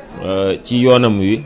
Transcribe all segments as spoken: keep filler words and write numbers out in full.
ci yoonam wi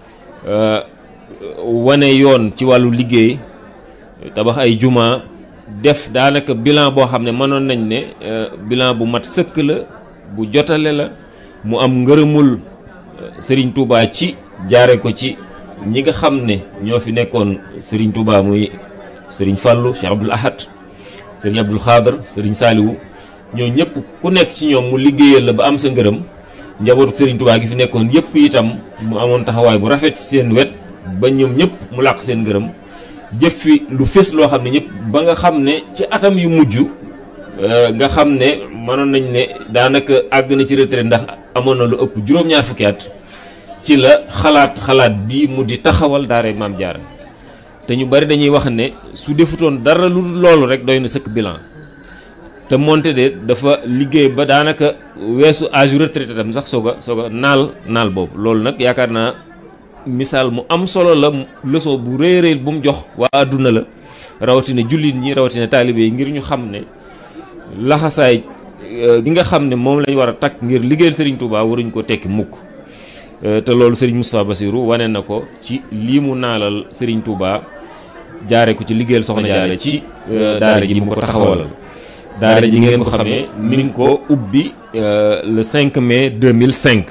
wane yoon ci wàllu liggéey tabax ay juma def daanaka bilan boo xam ne mënoon nañ ne bilan bu mat sëkk la bu jotale la mu am ngërëmul Serigne Touba ci jaare ko ci ñi nga xam ne ñoo fi nekkoon Serigne Touba muy Serigne Fallou Cheikh Abdoul Ahad Serigne Abdoul Khadr Serigne Saliou ñoo ñëpp ku nekk ci ñoom mu liggéeyal la ba am sa ngërëm njabootu Serigne Touba gi fi nekkoon yëpp itam mu amoon taxawaay bu rafet ci seen wet ba ñoom ñëpp mu làq seen ngërëm jëf fi lu fés loo xam ne ñëpp ba nga xam ne ci atam yu mujj nga xam ne mënoon nañ ne daanaka àgg na ci retraite ndax amoon na lu ëpp juróom-ñaar fukki at ci la xalaat xalaat bii mu di taxawal daara Maam Jaara te ñu bari dañuy wax ne su defutoon dara lu loolu rek doy na sëkk bilan te moonte de dafa liggéey ba daanaka weesu âge retraité tam sax soog a soog a naal naal boobu loolu nag yaakaar naa misaal mu am solo la leçon bu rëy rëy bu mu jox waa àdduna la rawatina jullit ñi rawatina taalibe yi ngir ñu xam ne laxasaay gi nga xam ne moom lañ war a takk ngir liggéeyal Serigne Touba waruñ ko tekki mukk te loolu Serigne Moustapha Bassirou wane na ko ci lii mu naalal Serigne Touba jaare ko ci liggéeyal Soxna Jaara ci daara ji mu ko taxawalal daara ji ngeen ko xamee mi ngi ko ubbi le cinq mai deux mille cinq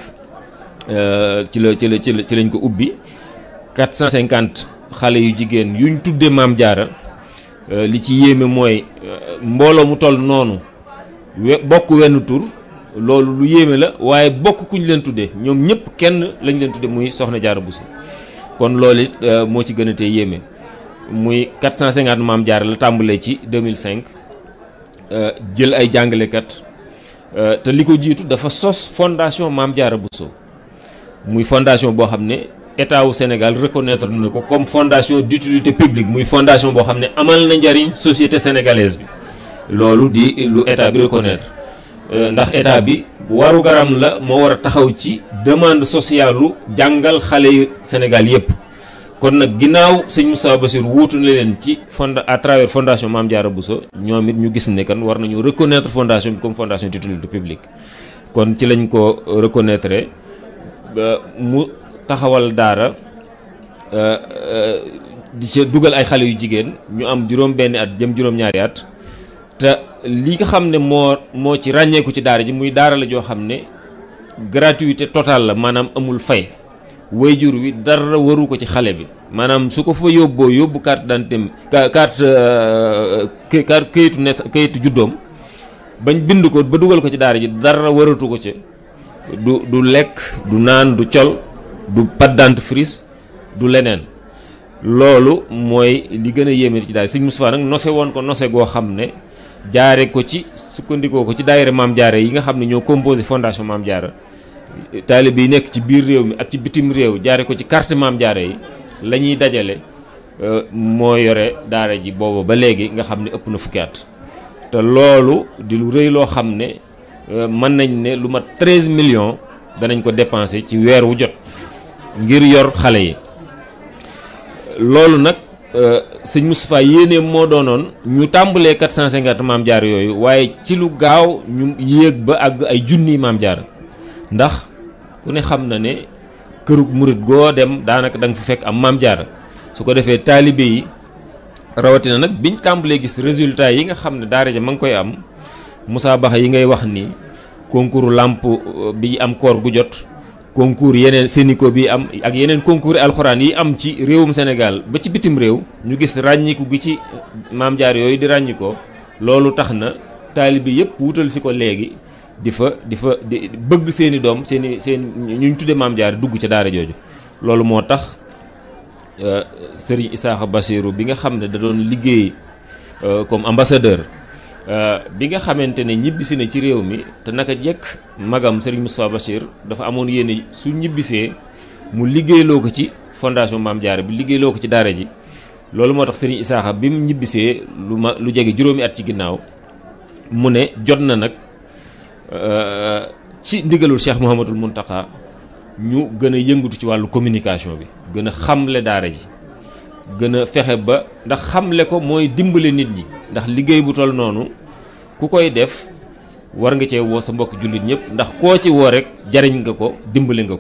ci la ci la ci la ci lañ ko ubbi quatre cent cinquante xale yu jigéen yuñ tuddee Maam Jaara li ci yéeme mooy mbooloo mu toll noonu we bokk wenn tur loolu lu yéeme la waaye bokk kuñ leen tuddee ñoom ñëpp kenn lañ leen tuddee muy Soxna Jaara Bousso kon loolu it moo ci gën a tee yéeme muy quatre cent cinquante Maam Jaara la tàmbalee ci deux mille cinq jël ay jàngalekat te li ko jiitu dafa sos fondation Maam Jaara Bousso muy fondation boo xam ne état wu Sénégal reconnaître na ko comme fondation d'utilité publique muy fondation boo xam ne amal na njariñ société sénégalaise bi loolu di lu état bi reconnaître ndax état bi waru garam la moo war a taxaw ci demande sociale lu jàngal xale yu Sénégal yépp kon nag ginnaaw sëñ Moustapha Bassirou wuutu na leen ci fond à travers fondation Maam Jaara Bousso ñoom it ñu gis ne kan war nañu reconnaître fondation bi comme fondation d'utilité publique kon ci lañ ko reconnaître mu taxawal daara di ca dugal ay xale yu jigéen ñu am juróom benni at jëm juróom-ñaari at te li nga xam ne moo moo ci ràññeeku ci daara ji muy daara la joo xam ne gratuité totale la maanaam amul fay waajur wi dara waru ko ci xale bi maanaam su ko fa yóbboo yóbbu carte d'identité carte carte kayitu ne kayitu juddoom bañ bind ko ba dugal ko ci daara ji dara waratu ko ci du du lekk du naan du col du pâte dentifrice du leneen loolu mooy li gën a yéeme ci daara Sëñ Moustapha nag nose woon ko nose goo xam ne jaare ko ci sukkandikoo ko ci daayira Maam Jaara yi nga xam ne ñoo composé fondation Maam Jaara taalibe yi nekk ci biir réew mi ak ci bitim réew jaare ko ci carte Maam Jaara yi la ñuy dajale moo yore daara ji booba ba léegi nga xam ne ëpp na fukki at te loolu di lu rëy loo xam ne mën nañ ne lu mat treize millions danañ ko dépenser ci weer wu jot ngir yor xale yi loolu nag sëñ Moustapha yéene moo doonoon ñu tàmbalee quatre cent cinquante Maam Jaara yooyu waaye ci lu gaaw ñu yéeg ba àgg ay junniy Maam Jaara ndax ku ne xam na ne kërug murit goo dem daanaka da nga fa fekk am Maam Jaara su ko defee taalibe yi rawatina nag biñ tàmbalee gis résultat yi nga xam ne daara ja ma ngi koy am Moussa Baxa yi ngay wax ni concours làmp bi am koor gu jot concours yeneen Sénico bi am ak yeneen concours alxuraan yi am ci réewum Sénégal ba ci bitim réew ñu gis ràññiku gi ci Maam Jaara yooyu di ràññikoo loolu tax na taalibe yëpp wutal si ko léegi di fa di fa di bëgg seeni doom seeni seen ñu tudde Maam Jaara dugg ca daara jooju loolu moo tax Serigne Issakha Bassirou bi nga xam ne da doon liggéey comme ambassadeur bi nga xamante ne ñibbisi na ci réew mi te naka jekk magam Serigne Moustapha Bassir dafa amoon yéene su ñibbisee mu liggéeyloo ko ci fondation Maam Jaara bi liggéeyloo ko ci daara ji loolu moo tax Serigne Issakha bi mu ñibbisee lu ma lu jege juróomi at ci ginnaaw mu ne jot na nag ci ndigalul Cheikh Mouhamadoul Mountakha ñu gën a yëngatu ci wàllu communication bi gën a xamle daara ji gën a fexe ba ndax xamle ko mooy dimbale nit ñi ndax liggéey bu toll noonu ku koy def war nga cee woo sa mbokk jullit ñëpp ndax koo ci woo rek jariñ nga ko dimbale nga ko